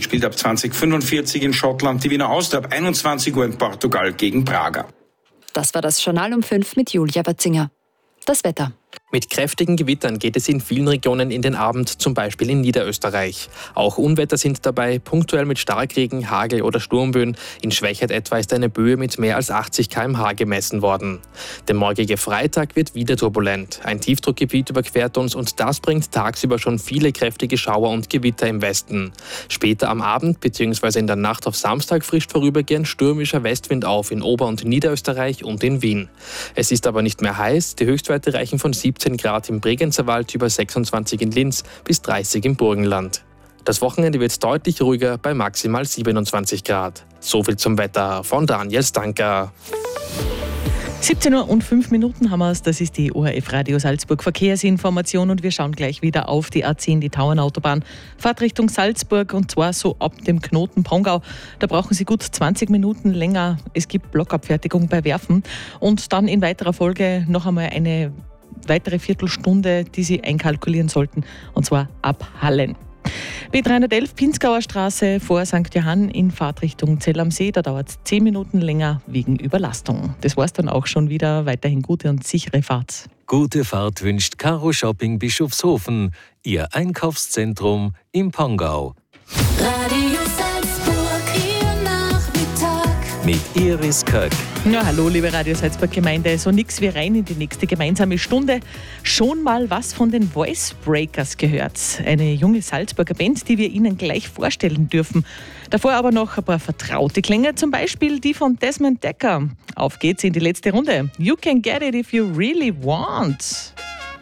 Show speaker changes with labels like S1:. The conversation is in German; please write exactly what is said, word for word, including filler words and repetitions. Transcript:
S1: spielt ab zwanzig Uhr fünfundvierzig in Schottland, die Wiener Austria ab einundzwanzig Uhr in Portugal gegen Braga.
S2: Das war das Journal um fünf mit Julia Batzinger. Das Wetter.
S3: Mit kräftigen Gewittern geht es in vielen Regionen in den Abend, zum Beispiel in Niederösterreich. Auch Unwetter sind dabei, punktuell mit Starkregen, Hagel oder Sturmböen. In Schwechat etwa ist eine Böe mit mehr als achtzig Kilometer pro Stunde gemessen worden. Der morgige Freitag wird wieder turbulent. Ein Tiefdruckgebiet überquert uns und das bringt tagsüber schon viele kräftige Schauer und Gewitter im Westen. Später am Abend bzw. in der Nacht auf Samstag frischt vorübergehend stürmischer Westwind auf in Ober- und Niederösterreich und in Wien. Es ist aber nicht mehr heiß, die Höchstwerte reichen von siebzehn Grad im Bregenzer Wald über sechsundzwanzig in Linz bis dreißig im Burgenland. Das Wochenende wird deutlich ruhiger bei maximal siebenundzwanzig Grad. So viel zum Wetter von Daniel Stanker.
S4: siebzehn Uhr und fünf Minuten haben wir es. Das ist die O R F Radio Salzburg Verkehrsinformation und wir schauen gleich wieder auf die A zehn, die Tauernautobahn. Fahrt Richtung Salzburg und zwar so ab dem Knoten Pongau. Da brauchen Sie gut zwanzig Minuten länger. Es gibt Blockabfertigung bei Werfen und dann in weiterer Folge noch einmal eine weitere Viertelstunde, die Sie einkalkulieren sollten, und zwar ab Hallen. B dreihundertelf Pinzgauer Straße vor Sankt Johann in Fahrtrichtung Zell am See. Da dauert es zehn Minuten länger wegen Überlastung. Das war's dann auch schon wieder. Weiterhin gute und sichere Fahrt.
S5: Gute Fahrt wünscht Caro Shopping Bischofshofen, Ihr Einkaufszentrum im Pongau.
S6: Radio Salzburg, Ihr Nachmittag.
S5: Mit Iris Köck.
S4: Ja, hallo liebe Radio Salzburg Gemeinde, so nix wie rein in die nächste gemeinsame Stunde. Schon mal was von den Voice Breakers gehört. Eine junge Salzburger Band, die wir Ihnen gleich vorstellen dürfen. Davor aber noch ein paar vertraute Klänge, zum Beispiel die von Desmond Dekker. Auf geht's in die letzte Runde. You can get it if you really want.